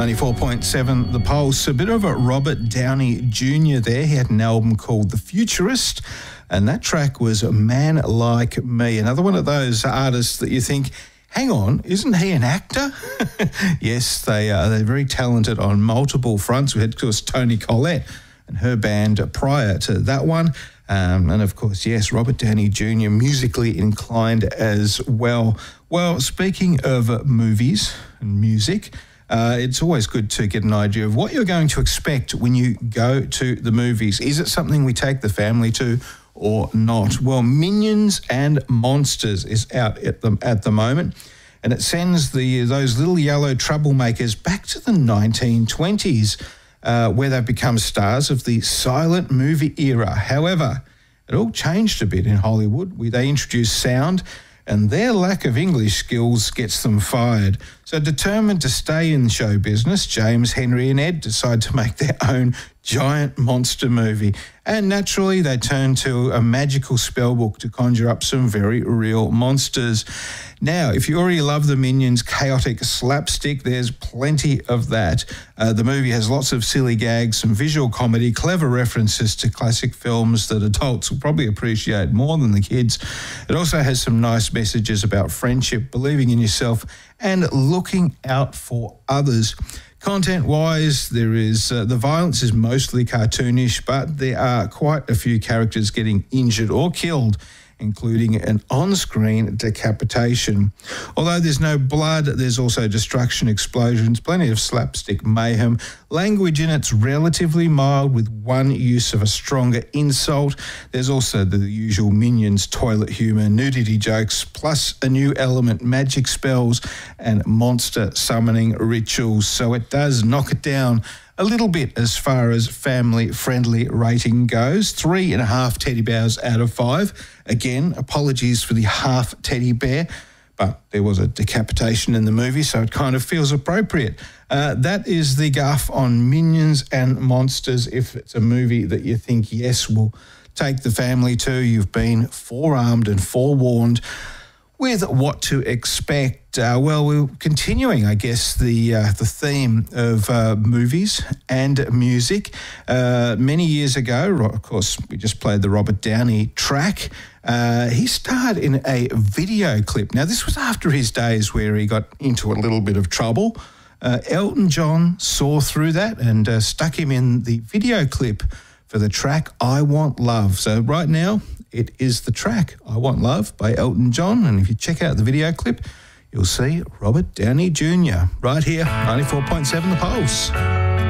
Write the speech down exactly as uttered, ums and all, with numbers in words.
ninety-four point seven The Pulse. A bit of a Robert Downey Junior there. He had an album called The Futurist, and that track was A Man Like Me. Another one of those artists that you think, hang on, isn't he an actor? Yes, they are. They're very talented on multiple fronts. We had, of course, Toni Collette and her band prior to that one. Um, and, of course, yes, Robert Downey Junior, musically inclined as well. Well, speaking of movies and music, uh, it's always good to get an idea of what you're going to expect when you go to the movies. Is it something we take the family to or not? Well, Minions and Monsters is out at the, at the moment, and it sends the those little yellow troublemakers back to the nineteen twenties, uh, where they've become stars of the silent movie era. However, it all changed a bit in Hollywood. We, they introduced sound, and their lack of English skills gets them fired. So determined to stay in show business, James, Henry and Ed decide to make their own giant monster movie. And naturally, they turn to a magical spellbook to conjure up some very real monsters. Now, if you already love the Minions' chaotic slapstick, there's plenty of that. Uh, the movie has lots of silly gags, some visual comedy, clever references to classic films that adults will probably appreciate more than the kids. It also has some nice messages about friendship, believing in yourself, and looking out for others. Content-wise, there is uh, the violence is mostly cartoonish, but there are quite a few characters getting injured or killed, including an on-screen decapitation. Although there's no blood, there's also destruction, explosions, plenty of slapstick mayhem. Language in it's relatively mild, with one use of a stronger insult. There's also the usual Minions toilet humour, nudity jokes, plus a new element, magic spells and monster summoning rituals. So it does knock it down a little bit as far as family-friendly rating goes. Three and a half teddy bears out of five. Again, apologies for the half teddy bear, but there was a decapitation in the movie, so it kind of feels appropriate. Uh, that is the guff on Minions and Monsters. If it's a movie that you think, yes, will take the family to, you've been forearmed and forewarned with what to expect. Uh, well, we're continuing, I guess, the uh, the theme of uh, movies and music. Uh, many years ago, of course, we just played the Robert Downey track. Uh, he starred in a video clip. Now, this was after his days where he got into a little bit of trouble. Uh, Elton John saw through that and uh, stuck him in the video clip for the track I Want Love. So right now, it is the track I Want Love by Elton John. And if you check out the video clip, you'll see Robert Downey Junior right here, ninety-four point seven The Pulse.